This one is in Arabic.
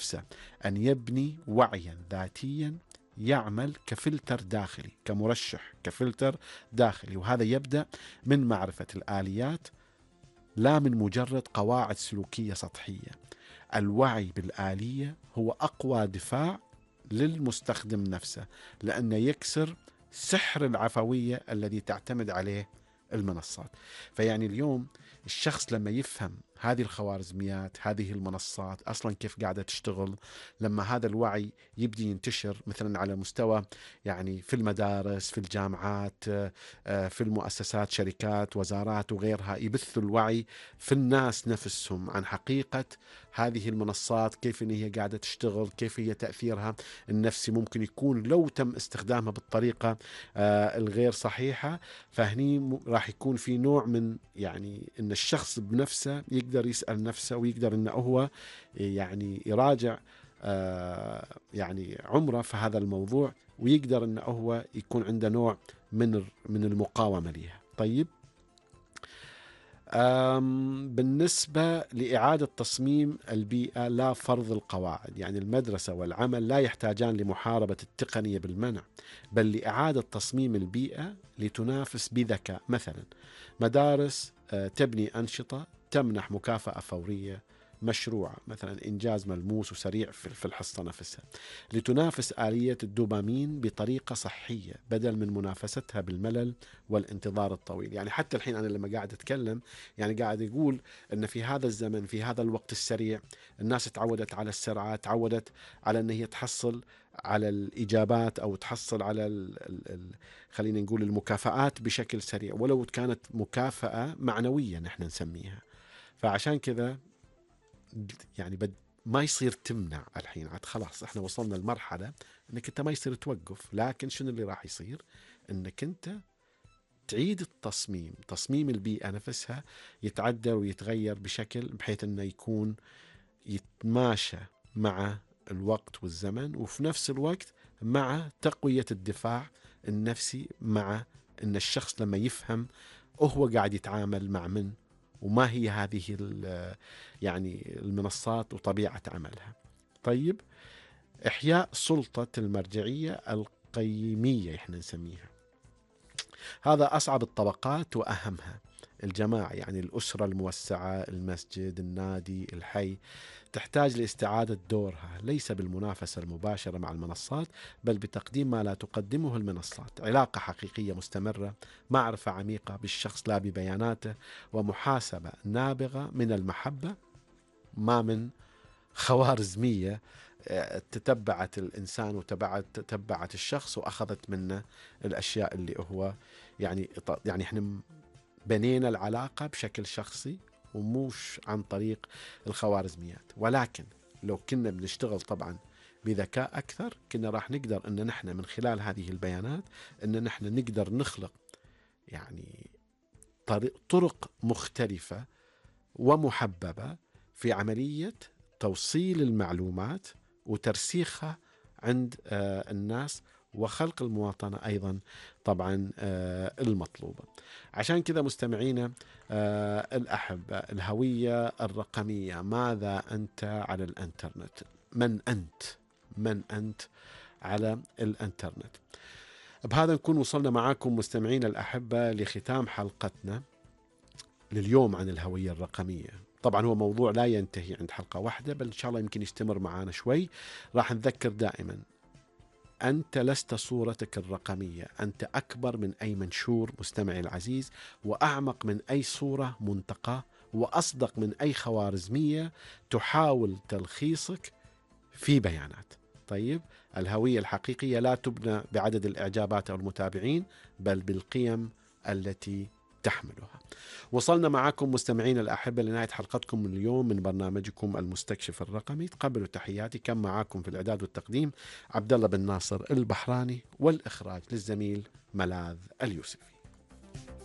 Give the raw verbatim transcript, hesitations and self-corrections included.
نفسه أن يبني وعيا ذاتيا يعمل كفلتر داخلي، كمرشح، كفلتر داخلي. وهذا يبدأ من معرفة الآليات لا من مجرد قواعد سلوكية سطحية. الوعي بالآلية هو أقوى دفاع للمستخدم نفسه، لأنه يكسر سحر العفوية الذي تعتمد عليه المنصات. فيعني اليوم الشخص لما يفهم هذه الخوارزميات، هذه المنصات أصلا كيف قاعدة تشتغل، لما هذا الوعي يبدي ينتشر مثلا على مستوى يعني في المدارس، في الجامعات، في المؤسسات، شركات، وزارات وغيرها، يبث الوعي في الناس نفسهم عن حقيقة هذه المنصات، كيف إن هي قاعدة تشتغل، كيف هي تأثيرها النفسي ممكن يكون لو تم استخدامها بالطريقة الغير صحيحة. فهني راح يكون في نوع من يعني إن الشخص بنفسه يقدر يسأل نفسه، ويقدر إنه هو يعني يراجع آه يعني عمره في هذا الموضوع، ويقدر إنه هو يكون عنده نوع من من المقاومة لها. طيب، بالنسبة لإعادة تصميم البيئة لا فرض القواعد، يعني المدرسة والعمل لا يحتاجان لمحاربة التقنية بالمنع، بل لإعادة تصميم البيئة لتنافس بذكاء. مثلا مدارس تبني أنشطة تمنح مكافأة فورية مشروعة، مثلا إنجاز ملموس وسريع في الحصة نفسها، لتنافس آلية الدوبامين بطريقة صحية بدل من منافستها بالملل والانتظار الطويل. يعني حتى الحين أنا لما قاعد أتكلم يعني قاعد يقول أن في هذا الزمن، في هذا الوقت السريع، الناس تعودت على السرعة، تعودت على أن هي تحصل على الإجابات أو تحصل على ال ال ال خلينا نقول المكافآت بشكل سريع، ولو كانت مكافأة معنوية نحن نسميها. فعشان كذا يعني بد ما يصير تمنع الحين، عاد خلاص احنا وصلنا لمرحلة انك انت ما يصير توقف، لكن شنو اللي راح يصير؟ انك انت تعيد التصميم، تصميم البيئة نفسها يتعدل ويتغير بشكل بحيث انه يكون يتماشى مع الوقت والزمن، وفي نفس الوقت مع تقوية الدفاع النفسي، مع ان الشخص لما يفهم هو قاعد يتعامل مع من وما هي هذه يعني المنصات وطبيعة عملها. طيب، إحياء سلطة المرجعية القيمية إحنا نسميها، هذا أصعب الطبقات وأهمها. الجماعة يعني الأسرة الموسعة، المسجد، النادي، الحي، تحتاج لاستعادة دورها ليس بالمنافسة المباشرة مع المنصات، بل بتقديم ما لا تقدمه المنصات: علاقة حقيقية مستمرة، معرفة عميقة بالشخص لا ببياناته، ومحاسبة نابغة من المحبة ما من خوارزمية تتبعت الإنسان وتبعت تتبعت الشخص وأخذت منه الأشياء اللي هو يعني يعني إحنا بنينا العلاقة بشكل شخصي وموش عن طريق الخوارزميات. ولكن لو كنا بنشتغل طبعا بذكاء أكثر، كنا راح نقدر أن نحن من خلال هذه البيانات أن نحن نقدر نخلق يعني طرق مختلفة ومحببة في عملية توصيل المعلومات وترسيخها عند الناس، وخلق المواطنة أيضا طبعا المطلوبة. عشان كذا مستمعينا الأحبة، الهوية الرقمية، ماذا أنت على الإنترنت؟ من أنت؟ من أنت على الإنترنت؟ بهذا نكون وصلنا معاكم مستمعينا الأحبة لختام حلقتنا لليوم عن الهوية الرقمية. طبعا هو موضوع لا ينتهي عند حلقة واحدة، بل إن شاء الله يمكن يستمر معانا شوي. راح نذكر دائما: أنت لست صورتك الرقمية، أنت أكبر من أي منشور مستمعي العزيز، وأعمق من أي صورة منتقاة، وأصدق من أي خوارزمية تحاول تلخيصك في بيانات. طيب، الهوية الحقيقية لا تبنى بعدد الإعجابات أو المتابعين، بل بالقيم التي تحملها. وصلنا معكم مستمعين الأحبة لنهاية حلقتكم اليوم من برنامجكم المستكشف الرقمي. تقبلوا تحياتي. كان معكم في الإعداد والتقديم عبد الله بن ناصر البحراني، والإخراج للزميل ملاذ اليوسفي.